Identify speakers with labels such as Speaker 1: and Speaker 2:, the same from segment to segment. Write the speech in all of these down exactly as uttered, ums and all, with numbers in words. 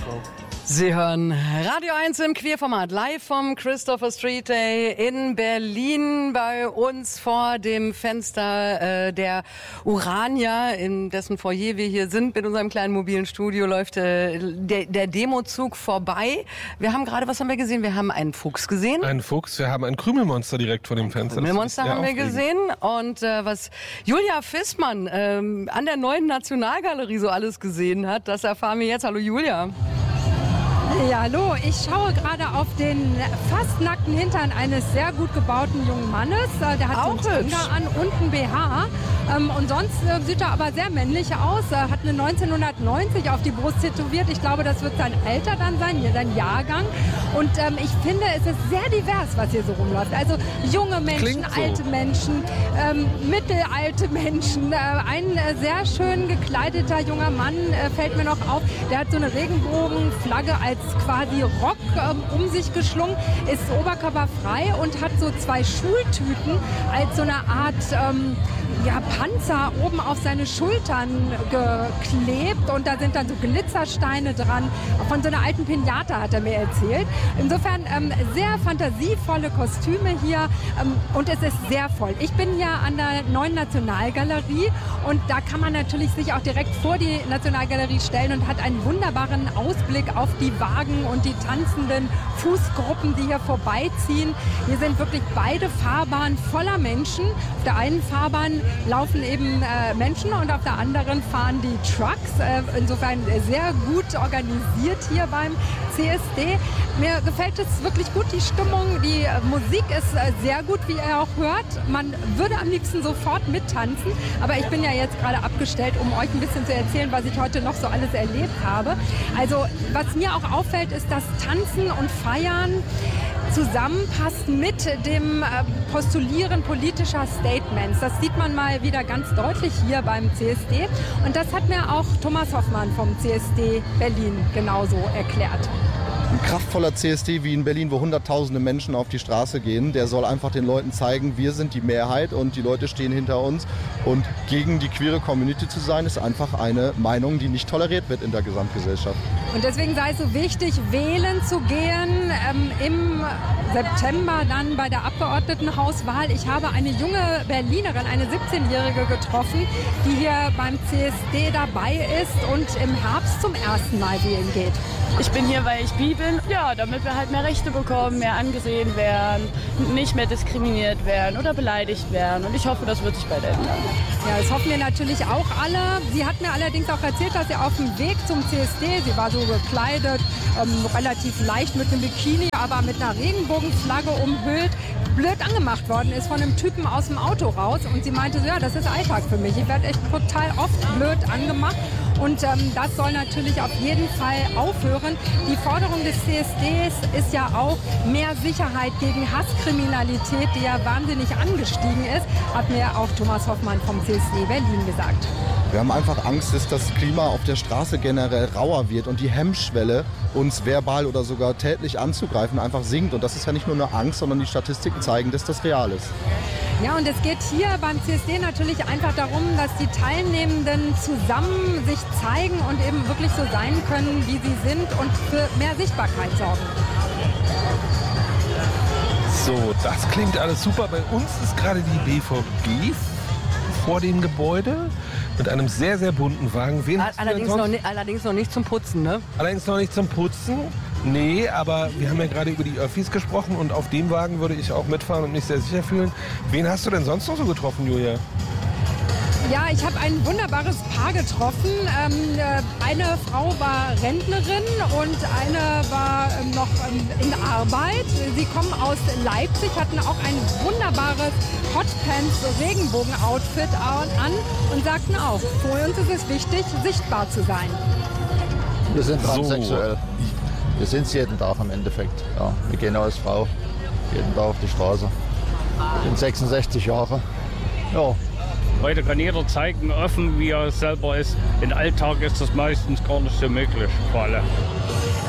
Speaker 1: Sie hören Radio eins im Queerformat, live vom Christopher Street Day in Berlin. Bei uns vor dem Fenster äh, der Urania, in dessen Foyer wir hier sind, mit unserem kleinen mobilen Studio, läuft äh, der, der Demozug vorbei. Wir haben gerade, was haben wir gesehen? Wir haben einen Fuchs gesehen.
Speaker 2: Einen Fuchs, wir haben ein Krümelmonster direkt vor dem Fenster.
Speaker 1: Krümelmonster haben wir gesehen. Und äh, was Julia Fissmann ähm, an der neuen Nationalgalerie so alles gesehen hat, das erfahren wir jetzt. Hallo Julia.
Speaker 3: Ja, hallo. Ich schaue gerade auf den fast nackten Hintern eines sehr gut gebauten jungen Mannes. Der hat
Speaker 1: Auch
Speaker 3: so einen Tanga an und einen B H. Und sonst sieht er aber sehr männlich aus. Er hat eine neunzehnhundertneunzig auf die Brust tätowiert. Ich glaube, das wird sein Alter dann sein, sein Jahrgang. Und ähm, ich finde, es ist sehr divers, was hier so rumläuft. Also junge Menschen,
Speaker 2: so.
Speaker 3: alte Menschen, ähm, mittelalte Menschen. Äh, ein äh, sehr schön gekleideter junger Mann äh, fällt mir noch auf. Der hat so eine Regenbogenflagge als quasi Rock ähm, um sich geschlungen, ist oberkörperfrei und hat so zwei Schultüten als so eine Art ähm, ja, Panzer oben auf seine Schultern geklebt und da sind dann so Glitzersteine dran. Von so einer alten Pinata hat er mir erzählt. Insofern ähm, sehr fantasievolle Kostüme hier ähm, und es ist sehr voll. Ich bin ja an der neuen Nationalgalerie und da kann man natürlich sich auch direkt vor die Nationalgalerie stellen und hat einen wunderbaren Ausblick auf die Wagen und die tanzenden Fußgruppen, die hier vorbeiziehen. Hier sind wirklich beide Fahrbahnen voller Menschen. Auf der einen Fahrbahn laufen eben äh, Menschen und auf der anderen fahren die Trucks. Äh, insofern sehr gut organisiert hier beim C S D. Mir gefällt es wirklich gut, die Stimmung. Die äh, Musik ist äh, sehr gut, wie ihr auch hört. Man würde am liebsten sofort mittanzen. Aber ich bin ja jetzt gerade abgestellt, um euch ein bisschen zu erzählen, was ich heute noch so alles erlebt habe. Also was mir auch auffällt, ist, dass Tanzen und Feiern zusammenpasst mit dem äh, Postulieren politischer Statements. Das sieht man mal wieder ganz deutlich hier beim C S D. Und das hat mir auch Thomas Hoffmann vom C S D Berlin genauso erklärt.
Speaker 4: Ein kraftvoller C S D wie in Berlin, wo hunderttausende Menschen auf die Straße gehen, der soll einfach den Leuten zeigen, wir sind die Mehrheit und die Leute stehen hinter uns. Und gegen die queere Community zu sein, ist einfach eine Meinung, die nicht toleriert wird in der Gesamtgesellschaft.
Speaker 3: Und deswegen sei es so wichtig, wählen zu gehen ähm, im September dann bei der Abgeordnetenhauswahl. Ich habe eine junge Berlinerin, eine siebzehnjährige getroffen, die hier beim C S D dabei ist und im Herbst zum ersten Mal wählen geht.
Speaker 5: Ich bin hier, weil ich bi bin, ja, damit wir halt mehr Rechte bekommen, mehr angesehen werden, nicht mehr diskriminiert werden oder beleidigt werden. Und ich hoffe, das wird sich bald ändern.
Speaker 3: Ja, das hoffen wir natürlich auch alle. Sie hat mir allerdings auch erzählt, dass sie auf dem Weg zum C S D, sie war so gekleidet, ähm, relativ leicht mit einem Bikini, aber mit einer Regenbogenflagge umhüllt, blöd angemacht worden ist von einem Typen aus dem Auto raus. Und sie meinte so, ja, das ist Alltag für mich. Ich werde echt total oft blöd angemacht. Und ähm, das soll natürlich auf jeden Fall aufhören. Die Forderung des C S Ds ist ja auch mehr Sicherheit gegen Hasskriminalität, die ja wahnsinnig angestiegen ist, hat mir auch Thomas Hoffmann vom C S D Berlin gesagt.
Speaker 4: Wir haben einfach Angst, dass das Klima auf der Straße generell rauer wird und die Hemmschwelle, uns verbal oder sogar tätlich anzugreifen, einfach sinkt. Und das ist ja nicht nur eine Angst, sondern die Statistiken zeigen, dass das real ist.
Speaker 3: Ja, und es geht hier beim C S D natürlich einfach darum, dass die Teilnehmenden zusammen sich zeigen und eben wirklich so sein können, wie sie sind und für mehr Sichtbarkeit sorgen.
Speaker 2: So, das klingt alles super. Bei uns ist gerade die B V G vor dem Gebäude mit einem sehr, sehr bunten Wagen. Wen
Speaker 1: Allerdings noch, nicht, allerdings noch nicht zum Putzen, ne?
Speaker 2: Allerdings noch nicht zum Putzen. Nee, aber wir haben ja gerade über die Öffis gesprochen und auf dem Wagen würde ich auch mitfahren und mich sehr sicher fühlen. Wen hast du denn sonst noch so getroffen, Julia?
Speaker 3: Ja, ich habe ein wunderbares Paar getroffen. Ähm, eine Frau war Rentnerin und eine war ähm, noch ähm, in Arbeit. Sie kommen aus Leipzig, hatten auch ein wunderbares Hotpants-Regenbogen-Outfit an und sagten auch, für uns ist es wichtig, sichtbar zu sein.
Speaker 6: Wir sind transsexuell. Wir sind es jeden Tag im Endeffekt. Ja, wir gehen als Frau jeden Tag auf die Straße. Ich bin sechsundsechzig Jahre. Ja.
Speaker 7: Heute kann jeder zeigen, offen wie er selber ist. Im Alltag ist das meistens gar nicht so möglich für alle.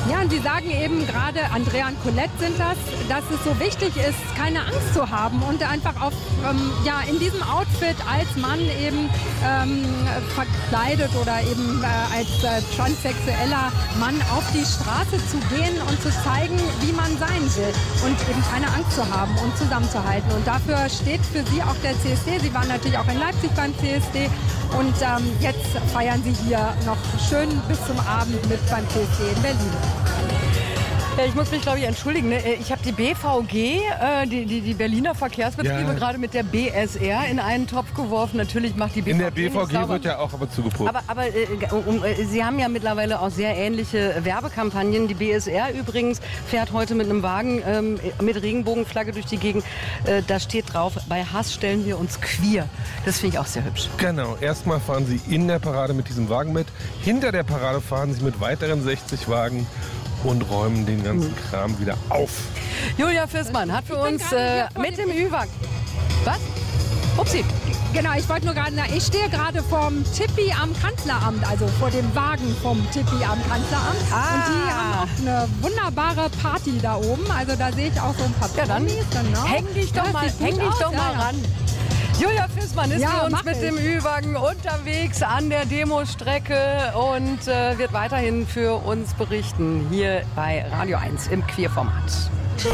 Speaker 3: Ja, und Sie sagen eben gerade, Andrea und Colette sind das, dass es so wichtig ist, keine Angst zu haben und einfach auf, ähm, ja, in diesem Outfit als Mann eben ähm, verkleidet oder eben äh, als äh, transsexueller Mann auf die Straße zu gehen und zu zeigen, wie man sein will und eben keine Angst zu haben und zusammenzuhalten. Und dafür steht für Sie auch der C S D. Sie waren natürlich auch in Leipzig beim C S D und ähm, jetzt feiern Sie hier noch schön bis zum Abend mit beim C S D in Berlin.
Speaker 1: Ja, ich muss mich, glaube ich, entschuldigen. Ne? Ich habe die B V G, äh, die, die, die Berliner Verkehrsbetriebe,
Speaker 2: Ja.
Speaker 1: gerade mit der B S R in einen Topf geworfen. Natürlich macht die B V G
Speaker 2: In der B V
Speaker 1: nicht
Speaker 2: G
Speaker 1: sauber.
Speaker 2: wird ja auch aber zugeprobt.
Speaker 1: Aber, aber äh, um, äh, Sie haben ja mittlerweile auch sehr ähnliche Werbekampagnen. Die B S R übrigens fährt heute mit einem Wagen ähm, mit Regenbogenflagge durch die Gegend. Äh, da steht drauf, bei Hass stellen wir uns queer. Das finde ich auch sehr hübsch.
Speaker 2: Genau, erstmal fahren Sie in der Parade mit diesem Wagen mit. Hinter der Parade fahren Sie mit weiteren sechzig Wagen und räumen den ganzen Kram wieder auf.
Speaker 1: Julia Fissmann hat für
Speaker 3: Ich bin
Speaker 1: uns
Speaker 3: gerade
Speaker 1: äh,
Speaker 3: hier vor
Speaker 1: mit
Speaker 3: dem-
Speaker 1: dem Ü-Wagen... Was? Upsi.
Speaker 3: Genau, ich wollte nur gerade sagen, ich stehe gerade vorm Tippi am Kanzleramt, also vor dem Wagen vom Tippi am Kanzleramt.
Speaker 1: Ah.
Speaker 3: Und die haben auch eine wunderbare Party da oben. Also da sehe ich auch so ein paar
Speaker 1: Ja, dann
Speaker 3: Promis, genau.
Speaker 1: häng dich doch
Speaker 3: Ja,
Speaker 1: mal,
Speaker 3: sieht gut
Speaker 1: häng dich
Speaker 3: aus,
Speaker 1: doch
Speaker 3: ja,
Speaker 1: mal
Speaker 3: ja.
Speaker 1: ran. Julia Fissmann ist
Speaker 3: Ja,
Speaker 1: für uns
Speaker 3: mach
Speaker 1: mit
Speaker 3: ich.
Speaker 1: dem Ü-Wagen unterwegs an der Demostrecke und äh, wird weiterhin für uns berichten hier bei Radio eins im Queerformat.